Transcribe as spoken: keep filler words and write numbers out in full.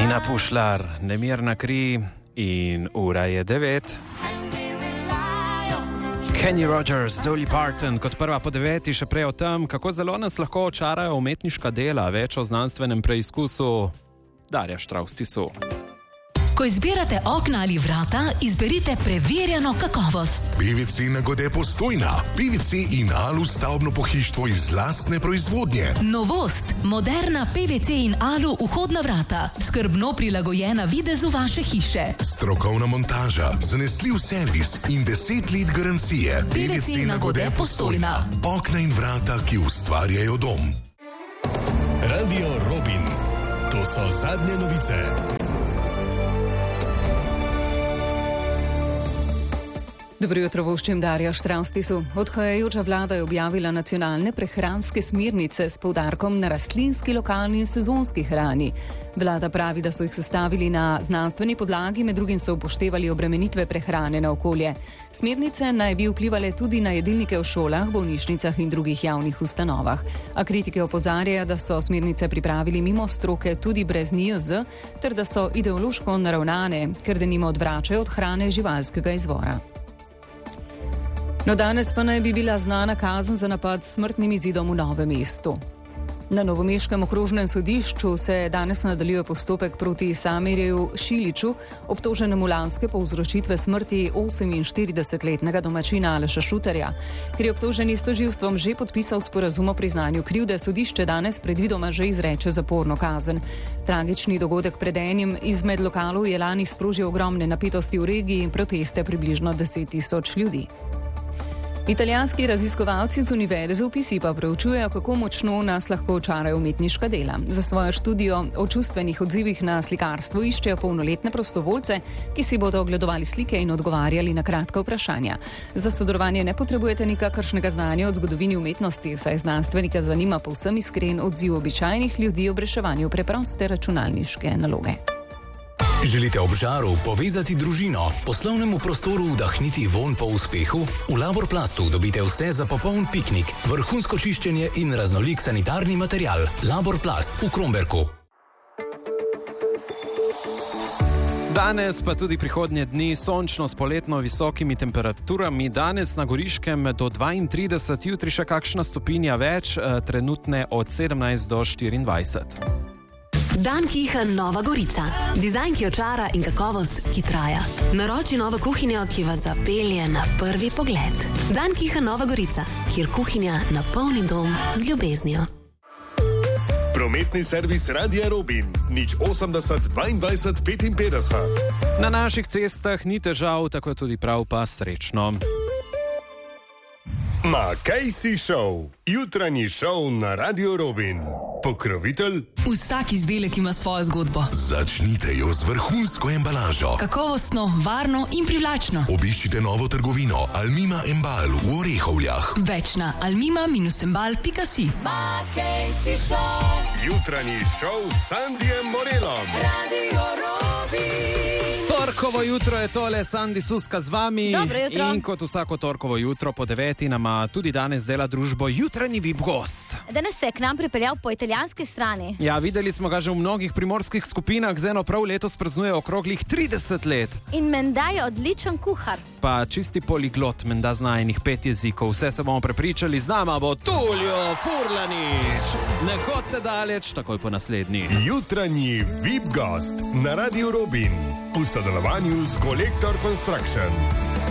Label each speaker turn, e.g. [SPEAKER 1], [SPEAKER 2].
[SPEAKER 1] Tina Pušlar, Nemirna kri in ura je devet. Kenny Rogers, Dolly Parton, kot prva po deveti, še prej o tem, kako zelo nas lahko očarajo umetniška dela, več o znanstvenem preizkusu Darja Štraustisu.
[SPEAKER 2] Ko izbirate okna ali vrata, izberite preverjeno kakovost.
[SPEAKER 3] P V C Nagode Postojna. P V C in Alu stavbno pohištvo iz lastne proizvodnje.
[SPEAKER 2] Novost. Moderna P V C in Alu vhodna vrata. Skrbno prilagojena videzu vaše hiše.
[SPEAKER 3] Strokovna montaža, zanesljiv servis in deset let garancije.
[SPEAKER 2] P V C Nagode Postojna.
[SPEAKER 3] Okna in vrata, ki ustvarjajo dom.
[SPEAKER 4] Radio Robin. To so zadnje novice.
[SPEAKER 5] Dobro jutro, voščim Darja Štraustisu. Odhajajoča vlada je objavila nacionalne prehranske smernice s poudarkom na rastlinski, lokalni in sezonski hrani. Vlada pravi, da so jih sestavili na znanstveni podlagi, med drugim so upoštevali obremenitve prehrane na okolje. Smernice naj bi vplivale tudi na jedilnike v šolah, bolnišnicah in drugih javnih ustanovah. A kritike opozarjajo, da so smernice pripravili mimo stroke tudi brez N I J Z, ter da so ideološko naravnane, ker denimo odvračajo od hrane živalskega izvora. No, danes pa naj bi bila znana kazen za napad s smrtnim izidom v Novem mestu. Na novomeškem okrožnem sodišču se danes nadaljuje postopek proti Samirju Šiliču, obtoženemu lanske povzročitve smrti oseminštiridesetletnega domačina Aleša Šuterja. Ker je obtoženi s tožilstvom že podpisal sporazum o priznanju krivde, sodišče danes predvidoma že izreče zaporno kazen. Tragični dogodek pred enim izmed lokalov je lani sprožil ogromne napetosti v regiji in proteste približno deset tisoč ljudi. Italijanski raziskovalci z univerze v Pisi pa preučujejo, kako močno nas lahko očarajo umetniška dela. Za svojo študijo o čustvenih odzivih na slikarstvo iščejo polnoletne prostovoljce, ki si bodo ogledovali slike in odgovarjali na kratka vprašanja. Za sodelovanje ne potrebujete nikakršnega znanja od zgodovini umetnosti, saj znanstvenika zanima povsem iskren odziv običajnih ljudi ob reševanju preproste računalniške naloge.
[SPEAKER 4] Želite ob žaru povezati družino, poslovnemu prostoru vdahniti vonj po uspehu? V Laborplastu dobite vse za popoln piknik, vrhunsko čiščenje in raznolik sanitarni material. Laborplast v Kromberku.
[SPEAKER 1] Danes pa tudi prihodnje dni sončno s poletno visokimi temperaturami. Danes na Goriškem do dvaintrideset, jutri še kakšna stopinja več, trenutne od sedemnajst do štiriindvajset.
[SPEAKER 6] Dan Kiha Nova Gorica. Dizajn, ki očara in kakovost, ki traja. Naroči novo kuhinjo, ki vas zapelje na prvi pogled. Dan Kiha Nova Gorica, kjer kuhinja napolni dom z ljubeznijo.
[SPEAKER 4] Prometni servis Radia Robin. Nič osemdeset dvaindvajset petinpetdeset.
[SPEAKER 1] Na naših cestah ni težav, tako tudi prav pa srečno.
[SPEAKER 4] Ma kaj si šov? Jutranji šov na Radio Robin. Pokrovitelj?
[SPEAKER 2] Vsak izdelek ima svojo zgodbo.
[SPEAKER 3] Začnite jo z vrhunsko embalažo.
[SPEAKER 2] Kakovostno, varno in privlačno.
[SPEAKER 3] Obiščite novo trgovino Almima Embal v Orehovljah.
[SPEAKER 2] Več na almima embal pika si.
[SPEAKER 7] Ma kaj si šov?
[SPEAKER 4] Jutranji šov s Sandijem Morelom.
[SPEAKER 7] Radio Robin.
[SPEAKER 1] Torkovo jutro je tole, Sandi Suska z vami.
[SPEAKER 7] Dobro jutro.
[SPEAKER 1] In kot vsako torkovo jutro po deveti nama tudi danes dela družbo jutranji V I P gost.
[SPEAKER 7] Danes se je k nam pripeljal po italijanski strani.
[SPEAKER 1] Ja, videli smo ga že v mnogih primorskih skupinah, z eno prav letos praznuje okroglih trideset let.
[SPEAKER 7] In menda je odličen kuhar.
[SPEAKER 1] Pa čisti poliglot, menda zna enih pet jezikov. Vse se bomo prepričali, z nama bo Tulio Furlanič. Ne hodite daleč, takoj po naslednji.
[SPEAKER 4] Jutranji V I P gost na Radio Robin. V sodelovanju s Collector Construction.